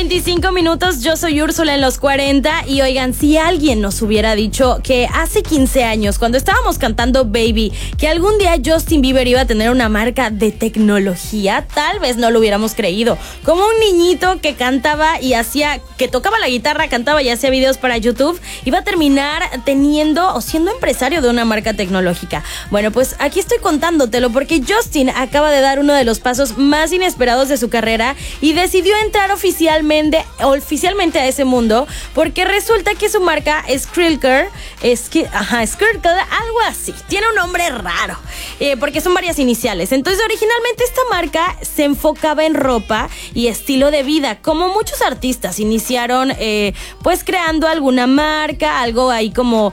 25 minutos, yo soy Úrsula en los 40 y oigan, si alguien nos hubiera dicho que hace 15 años, cuando estábamos cantando Baby, que algún día Justin Bieber iba a tener una marca de tecnología, tal vez no lo hubiéramos creído. Como un niñito que cantaba y que tocaba la guitarra, cantaba y hacía videos para YouTube, iba a terminar teniendo o siendo empresario de una marca tecnológica. Bueno, pues aquí estoy contándotelo porque Justin acaba de dar uno de los pasos más inesperados de su carrera y decidió entrar oficialmente a ese mundo porque resulta que su marca Skrillker, algo así, tiene un nombre raro, porque son varias iniciales. Entonces originalmente esta marca se enfocaba en ropa y estilo de vida, como muchos artistas iniciaron pues creando alguna marca, algo ahí como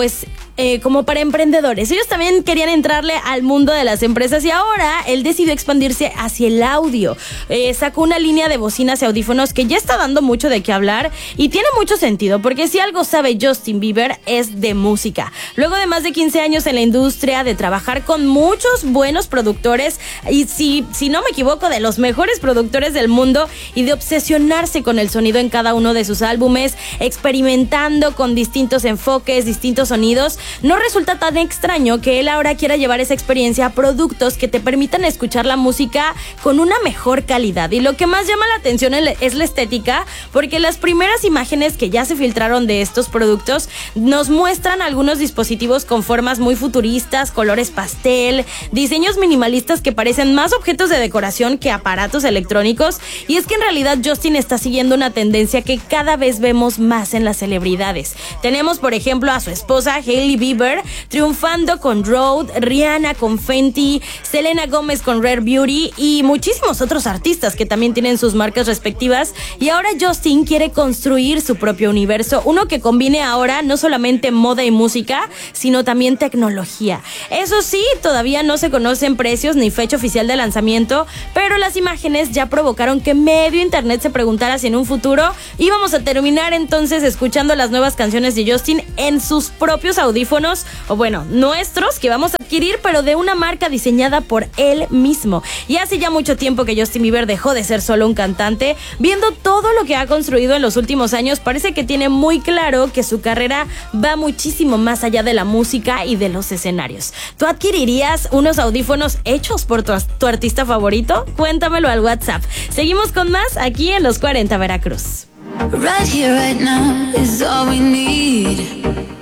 para emprendedores. Ellos también querían entrarle al mundo de las empresas y ahora él decidió expandirse hacia el audio. Sacó una línea de bocinas y audífonos que ya está dando mucho de qué hablar y tiene mucho sentido porque si algo sabe Justin Bieber es de música. Luego de más de 15 años en la industria, de trabajar con muchos buenos productores y si no me equivoco, de los mejores productores del mundo y de obsesionarse con el sonido en cada uno de sus álbumes, experimentando con distintos enfoques, distintos sonidos, no resulta tan extraño que él ahora quiera llevar esa experiencia a productos que te permitan escuchar la música con una mejor calidad. Y lo que más llama la atención es la estética, porque las primeras imágenes que ya se filtraron de estos productos nos muestran algunos dispositivos con formas muy futuristas, colores pastel, diseños minimalistas que parecen más objetos de decoración que aparatos electrónicos. Y es que en realidad Justin está siguiendo una tendencia que cada vez vemos más en las celebridades. Tenemos, por ejemplo, a su esposa Hailey Bieber triunfando con Rode, Rihanna con Fenty, Selena Gomez con Rare Beauty y muchísimos otros artistas que también tienen sus marcas respectivas. Y ahora Justin quiere construir su propio universo, uno que combine ahora no solamente moda y música, sino también tecnología. Eso sí, todavía no se conocen precios ni fecha oficial de lanzamiento, pero las imágenes ya provocaron que medio internet se preguntara si en un futuro íbamos a terminar entonces escuchando las nuevas canciones de Justin en sus propios audífonos, o bueno, nuestros, que vamos a adquirir, pero de una marca diseñada por él mismo. Y hace ya mucho tiempo que Justin Bieber dejó de ser solo un cantante. Viendo todo lo que ha construido en los últimos años, parece que tiene muy claro que su carrera va muchísimo más allá de la música y de los escenarios. ¿Tú adquirirías unos audífonos hechos por tu artista favorito? Cuéntamelo al WhatsApp. Seguimos con más aquí en Los 40 Veracruz. Right here, right now is all we need.